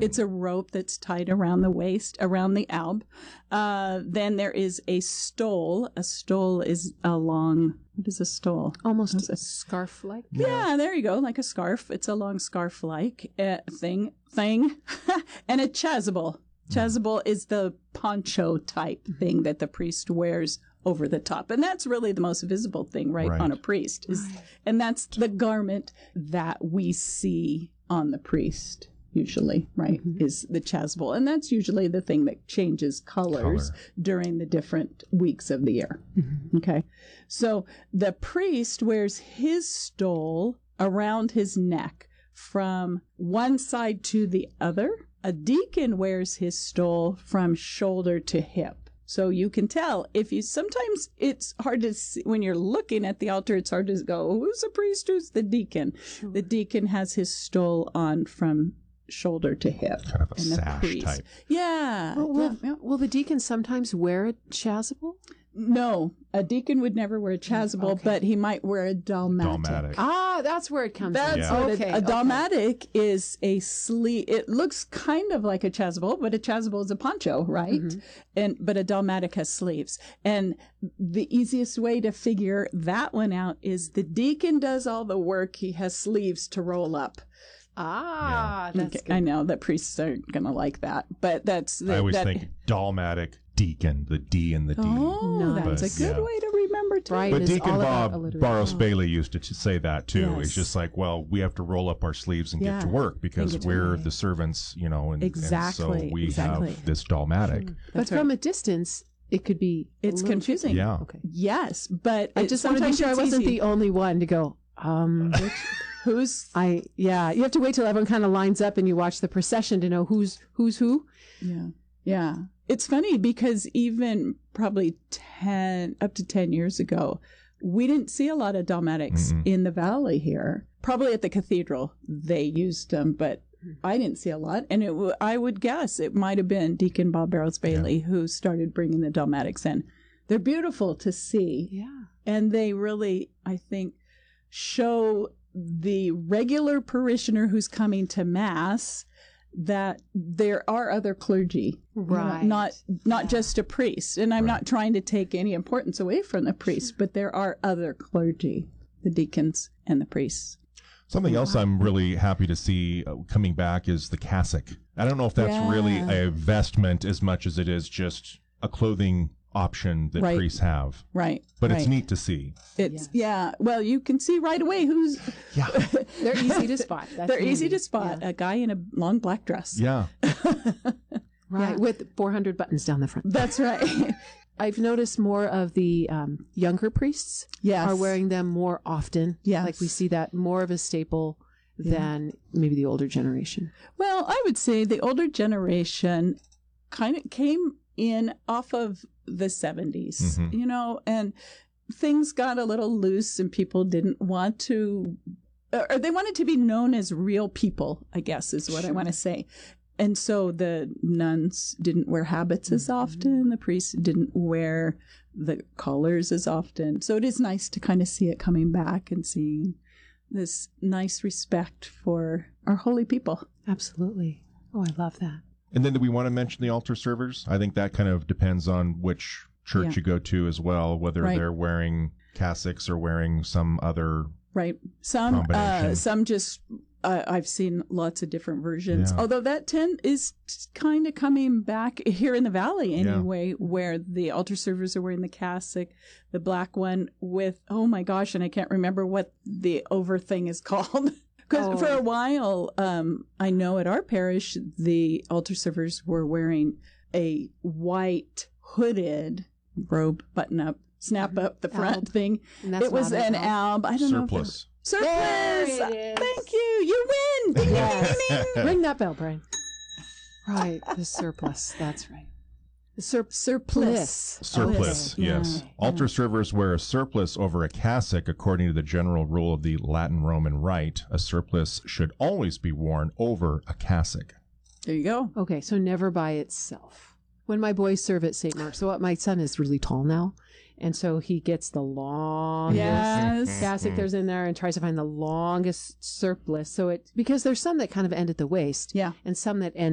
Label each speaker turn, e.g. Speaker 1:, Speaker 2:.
Speaker 1: It's a rope that's tied around the waist, around the alb. Then there is a stole. A stole is a long, what is a stole?
Speaker 2: Almost a scarf-like?
Speaker 1: Yeah, there you go, like a scarf. It's a long scarf-like thing. And a chasuble. Chasuble is the poncho type thing that the priest wears over the top. And that's really the most visible thing, right. on a priest. And that's the garment that we see on the priest, usually, right, is the chasuble. And that's usually the thing that changes colors during the different weeks of the year. Okay. So the priest wears his stole around his neck from one side to the other. A deacon wears his stole from shoulder to hip. So you can tell sometimes it's hard to see when you're looking at the altar, it's hard to go, who's the priest, who's the deacon? Sure. The deacon has his stole on from shoulder to hip.
Speaker 3: Kind of a sash type.
Speaker 1: Yeah.
Speaker 2: Will the deacon sometimes wear a chasuble?
Speaker 1: No, a deacon would never wear a chasuble, but he might wear a dalmatic.
Speaker 2: Ah, that's where it comes from.
Speaker 1: A dalmatic is a sleeve. It looks kind of like a chasuble, but a chasuble is a poncho, right? But a dalmatic has sleeves. And the easiest way to figure that one out is the deacon does all the work. He has sleeves to roll up.
Speaker 2: That's good.
Speaker 1: I know that priests aren't going to like that, but that's
Speaker 3: I always think dalmatic, deacon, the D and the D.
Speaker 1: Oh, that's a good way to remember too.
Speaker 2: Right,
Speaker 3: but Deacon Bob Barros Bailey used to say that too.
Speaker 1: Yes.
Speaker 3: It's just like, well, we have to roll up our sleeves and get to work because we're the servants, and so we have this dalmatic.
Speaker 2: But from a distance, it could be
Speaker 1: confusing.
Speaker 3: Yeah.
Speaker 2: Okay.
Speaker 1: Yes, but
Speaker 2: I just want to be sure I wasn't the only one to go, you have to wait till everyone kind of lines up and you watch the procession to know who's who.
Speaker 1: Yeah. Yeah. It's funny because even probably 10 years ago, we didn't see a lot of dalmatics in the valley here. Probably at the cathedral they used them, but I didn't see a lot. And I would guess it might have been Deacon Bob Barros Bailey who started bringing the dalmatics in. They're beautiful to see.
Speaker 2: Yeah.
Speaker 1: And they really, I think, show the regular parishioner who's coming to Mass that there are other clergy,
Speaker 2: right?
Speaker 1: Not just a priest. And I'm not trying to take any importance away from the priest, but there are other clergy, the deacons and the priests.
Speaker 3: Something else I'm really happy to see coming back is the cassock. I don't know if that's really a vestment as much as it is just a clothing option that priests have. Right. But it's neat to see.
Speaker 1: It's well, you can see right away who's
Speaker 2: they're easy to spot.
Speaker 1: They're easy to spot. A guy in a long black dress.
Speaker 3: Yeah.
Speaker 2: Right. With 400 buttons down the front.
Speaker 1: That's right.
Speaker 2: I've noticed more of the younger priests are wearing them more often.
Speaker 1: Yes.
Speaker 2: Like we see that more of a staple than maybe the older generation.
Speaker 1: Well, I would say the older generation kind of came in off of the 70s, and things got a little loose and people didn't want to, or they wanted to be known as real people, I guess is what I want to say. And so the nuns didn't wear habits as often. The priests didn't wear the collars as often. So it is nice to kind of see it coming back and seeing this nice respect for our holy people.
Speaker 2: Absolutely. Oh, I love that.
Speaker 3: And then do we want to mention the altar servers? I think that kind of depends on which church you go to as well, whether they're wearing cassocks or wearing some other
Speaker 1: Some just, I've seen lots of different versions, although that is kind of coming back here in the valley anyway, where the altar servers are wearing the cassock, the black one with, oh my gosh, and I can't remember what the over thing is called. Because for a while, I know at our parish, the altar servers were wearing a white hooded robe, button up, snap up the front thing. It was an alb. I don't know.
Speaker 3: Surplice.
Speaker 1: Surplice. Thank you. You win. Ding, ding, ding, ding.
Speaker 2: Ring that bell, Brian. Right. The surplice. That's right. The surplice.
Speaker 3: Surplice, yes. Altar servers wear a surplice over a cassock according to the general rule of the Latin Roman Rite. A surplice should always be worn over a cassock.
Speaker 1: There you go.
Speaker 2: Okay, so never by itself. When my boys serve at St. Mark's, so my son is really tall now, and so he gets the longest cassock there's in there and tries to find the longest surplice. So because there's some that kind of end at the waist, and some that end